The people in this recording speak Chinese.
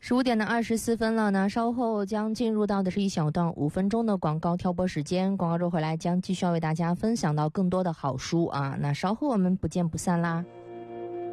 15点24分了呢，稍后将进入到的是一小段5分钟的广告跳播时间，广告之后回来将继续要为大家分享到更多的好书啊，那稍后我们不见不散啦。